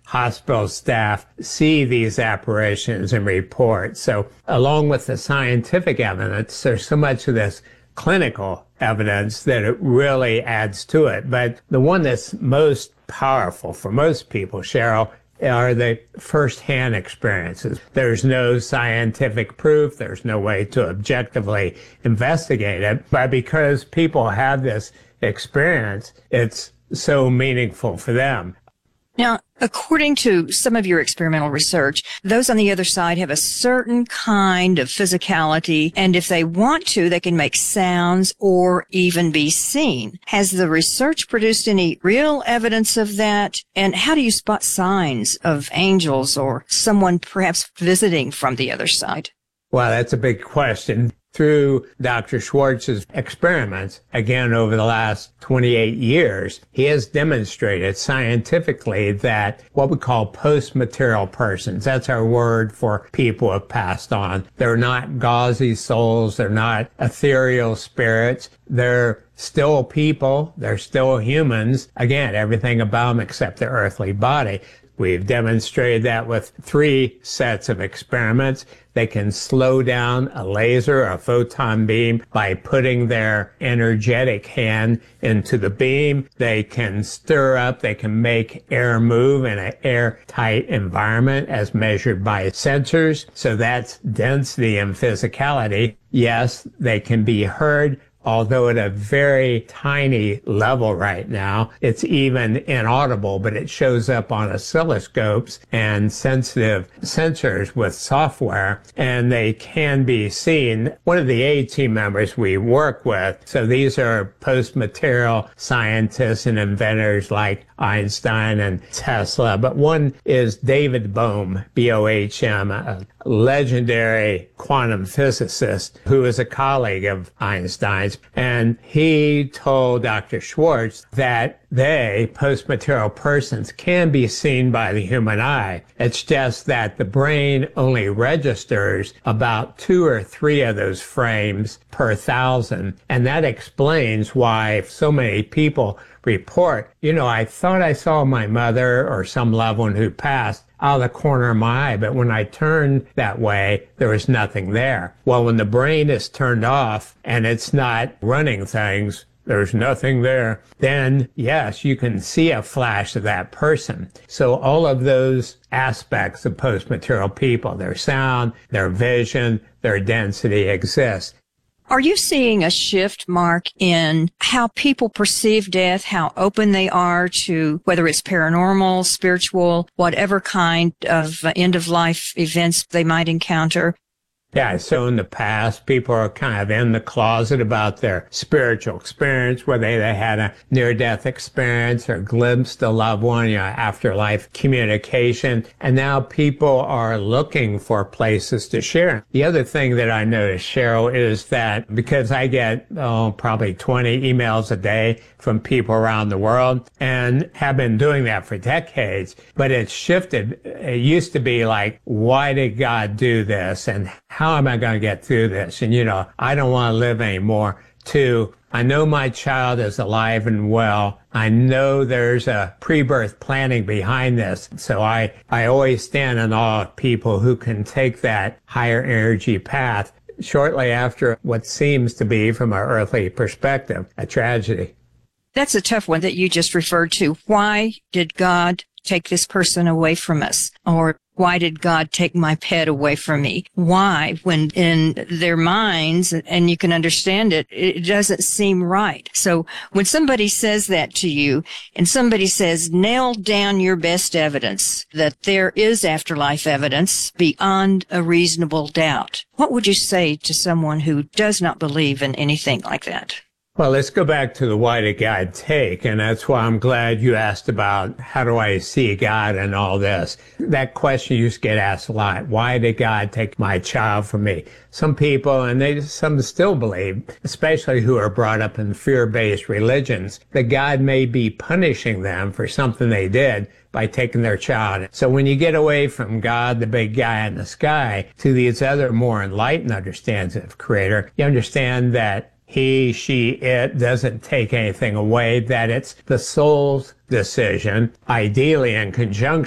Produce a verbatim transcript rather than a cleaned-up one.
hospital staff see these apparitions and report. So along with the scientific evidence, there's so much of this clinical evidence that it really adds to it. But the one that's most powerful for most people, Cheryl, are the first-hand experiences. There's no scientific proof. There's no way to objectively investigate it. But because people have this experience, it's so meaningful for them. Now, according to some of your experimental research, those on the other side have a certain kind of physicality, and if they want to, they can make sounds or even be seen. Has the research produced any real evidence of that? And how do you spot signs of angels or someone perhaps visiting from the other side? Well, that's a big question. Through Doctor Schwartz's experiments, again, over the last twenty-eight years, he has demonstrated scientifically that what we call post-material persons, that's our word for people who have passed on. They're not gauzy souls. They're not ethereal spirits. They're still people. They're still humans. Again, everything about them except their earthly body. We've demonstrated that with three sets of experiments. They can slow down a laser or a photon beam by putting their energetic hand into the beam. They can stir up, they can make air move in an airtight environment as measured by sensors. So that's density and physicality. Yes, they can be heard, although at a very tiny level right now. It's even inaudible, but it shows up on oscilloscopes and sensitive sensors with software, and they can be seen. One of the A team members we work with, so these are post-material scientists and inventors like Einstein and Tesla, but one is David Bohm, B O H M, a legendary quantum physicist who is a colleague of Einstein's. And he told Doctor Schwartz that they, post-material persons, can be seen by the human eye. It's just that the brain only registers about two or three of those frames per thousand. And that explains why so many people report, you know, I thought I saw my mother or some loved one who passed out of the corner of my eye, but when I turned that way, there was nothing there. Well, when the brain is turned off and it's not running things, there's nothing there, then yes, you can see a flash of that person. So all of those aspects of post-material people, their sound, their vision, their density exist. Are you seeing a shift, Mark, in how people perceive death, how open they are to whether it's paranormal, spiritual, whatever kind of end-of-life events they might encounter? Yeah, so in the past, people are kind of in the closet about their spiritual experience, whether they, they had a near-death experience or glimpsed a loved one, you know, afterlife communication. And now people are looking for places to share. The other thing that I noticed, Cheryl, is that because I get, oh, probably twenty emails a day from people around the world and have been doing that for decades, but it's shifted. It used to be like, why did God do this? And how am I going to get through this? And, you know, I don't want to live anymore. To, I know my child is alive and well. I know there's a pre-birth planning behind this. So I, I always stand in awe of people who can take that higher energy path shortly after what seems to be, from an earthly perspective, a tragedy. That's a tough one that you just referred to. Why did God take this person away from us? Or why did God take my pet away from me? Why? When in their minds, and you can understand it, it doesn't seem right. So when somebody says that to you and somebody says, nail down your best evidence that there is afterlife evidence beyond a reasonable doubt, what would you say to someone who does not believe in anything like that? Well, let's go back to the why did God take, and that's why I'm glad you asked about how do I see God and all this. That question used to get asked a lot. Why did God take my child from me? Some people, and they some still believe, especially who are brought up in fear-based religions, that God may be punishing them for something they did by taking their child. So when you get away from God, the big guy in the sky, to these other more enlightened understandings of Creator, you understand that he, she, it doesn't take anything away, that it's the soul's decision, ideally in conjunction